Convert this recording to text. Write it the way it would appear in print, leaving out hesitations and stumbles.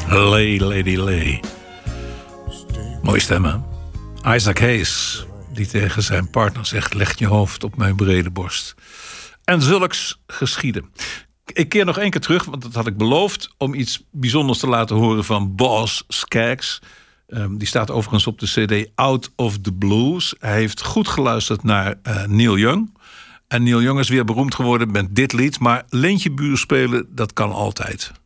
Lay, Lady Lay. Mooie stem, hè? Isaac Hayes, die tegen zijn partner zegt: leg je hoofd op mijn brede borst. En zulks geschieden. Ik keer nog één keer terug, want dat had ik beloofd, om iets bijzonders te laten horen van Boz Scaggs. Die staat overigens op de cd Out of the Blues. Hij heeft goed geluisterd naar Neil Young. En Neil Young is weer beroemd geworden met dit lied. Maar Leentje Buur spelen, dat kan altijd.